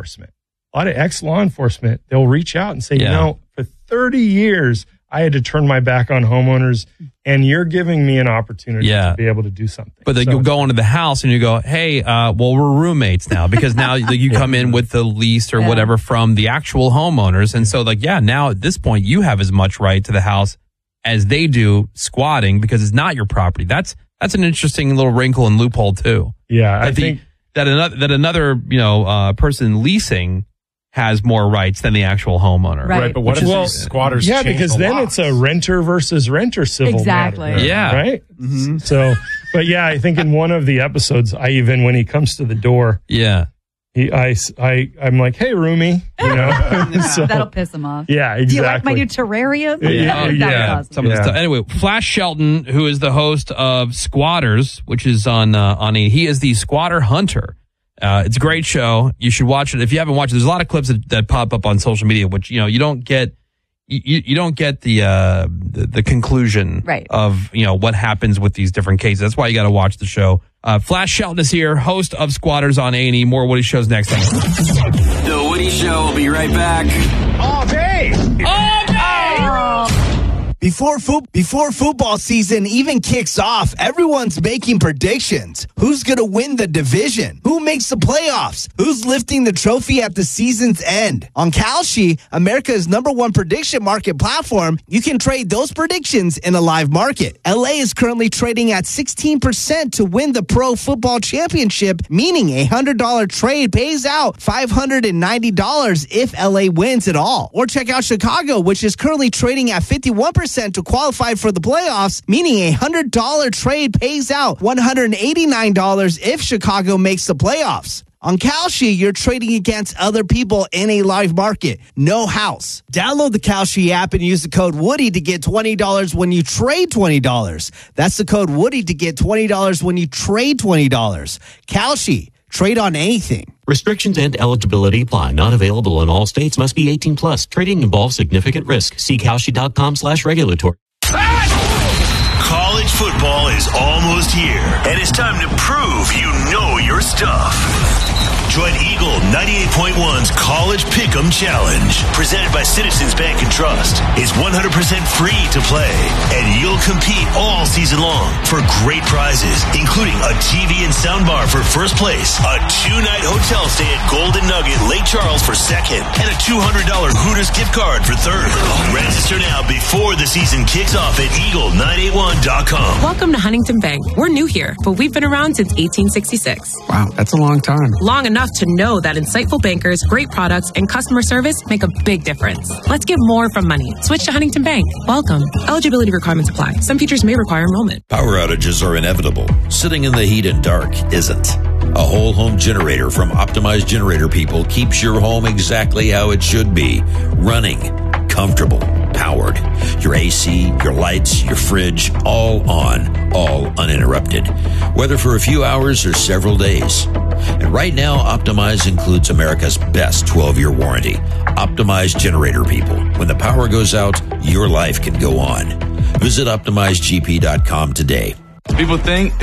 enforcement. A lot of ex-law enforcement, they'll reach out and say, for 30 years, I had to turn my back on homeowners, and you're giving me an opportunity to be able to do something. But then you'll go into the house and you go, hey, we're roommates now, because now you come in with the lease or whatever from the actual homeowners. And so now at this point, you have as much right to the house as they do squatting, because it's not your property. That's an interesting little wrinkle and loophole too. Yeah, I think that another person leasing has more rights than the actual homeowner. Right, but what if squatters change because then laws? it's a renter versus renter civil matter. Yeah. Right? Mm-hmm. So, but I think in one of the episodes, when he comes to the door, I'm like, hey, roomie, so, that'll piss him off. Yeah, exactly. Do you like my new terrarium? Yeah. Some of the stuff. Anyway, Flash Shelton, who is the host of Squatters, which is he is the Squatter Hunter. It's a great show. You should watch it. If you haven't watched it, there's a lot of clips that pop up on social media, which, you don't get, you don't get the conclusion of, what happens with these different cases. That's why you got to watch the show. Flash Shelton is here, host of Squatters on A&E. More Woody shows next time. The Woody Show will be right back. All day. Before football season even kicks off, everyone's making predictions. Who's going to win the division? Who makes the playoffs? Who's lifting the trophy at the season's end? On Kalshi, America's #1 prediction market platform, you can trade those predictions in a live market. LA is currently trading at 16% to win the Pro Football Championship, meaning a $100 trade pays out $590 if LA wins it all. Or check out Chicago, which is currently trading at 51% to qualify for the playoffs, meaning a $100 trade pays out $189 if Chicago makes the playoffs. On Kalshi, you're trading against other people in a live market. No house. Download the Kalshi app and use the code Woody to get $20 when you trade $20. That's the code Woody to get $20 when you trade $20. Kalshi. Trade on anything. Restrictions and eligibility apply. Not available in all states. Must be 18 plus. Trading involves significant risk. See Kalshi.com/regulatory. College football is almost here, and it's time to prove you know your stuff. Join Eagle 98.1's College Pick'em Challenge, presented by Citizens Bank and Trust. It's 100% free to play, and you'll compete all season long for great prizes, including a TV and soundbar for first place, a 2-night hotel stay at Golden Nugget Lake Charles for second, and a $200 Hooters gift card for third. Register now before the season kicks off at Eagle981.com. Welcome to Huntington Bank. We're new here, but we've been around since 1866. Wow, that's a long time. Long enough to know that insightful bankers, great products, and customer service make a big difference. Let's get more from money. Switch to Huntington Bank. Welcome. Eligibility requirements apply. Some features may require enrollment. Power outages are inevitable. Sitting in the heat and dark isn't. A whole home generator from Optimized Generator People keeps your home exactly how it should be. Running, comfortable, powered. Your AC, your lights, your fridge, all on, all uninterrupted. Whether for a few hours or several days. And right now, Optimize includes America's best 12-year warranty. Optimized Generator People. When the power goes out, your life can go on. Visit OptimizeGP.com today. People think